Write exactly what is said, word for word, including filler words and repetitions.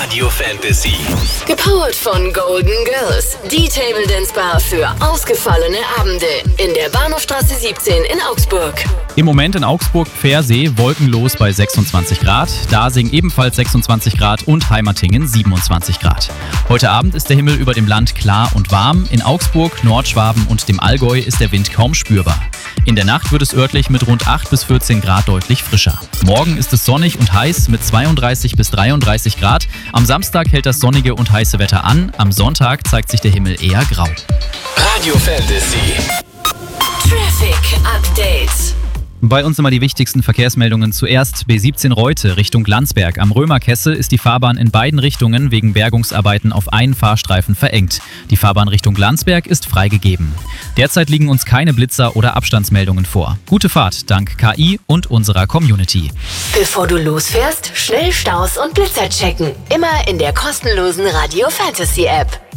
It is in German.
Radio Fantasy. Gepowert von Golden Girls, die Table Dance Bar für ausgefallene Abende in der Bahnhofstraße siebzehn in Augsburg. Im Moment in Augsburg-Pfersee wolkenlos bei sechsundzwanzig Grad, Dasing ebenfalls sechsundzwanzig Grad und Heimatingen siebenundzwanzig Grad. Heute Abend ist der Himmel über dem Land klar und warm. In Augsburg, Nordschwaben und dem Allgäu ist der Wind kaum spürbar. In der Nacht wird es örtlich mit rund acht bis vierzehn Grad deutlich frischer. Morgen ist es sonnig und heiß mit zweiunddreißig bis dreiunddreißig Grad. Am Samstag hält das sonnige und heiße Wetter an. Am Sonntag zeigt sich der Himmel eher grau. Radio Fantasy. Traffic Update. Bei uns immer die wichtigsten Verkehrsmeldungen. Zuerst B siebzehn Reute Richtung Landsberg. Am Römerkessel ist die Fahrbahn in beiden Richtungen wegen Bergungsarbeiten auf einen Fahrstreifen verengt. Die Fahrbahn Richtung Landsberg ist freigegeben. Derzeit liegen uns keine Blitzer oder Abstandsmeldungen vor. Gute Fahrt dank K I und unserer Community. Bevor du losfährst, schnell Staus und Blitzer checken. Immer in der kostenlosen Radio Fantasy App.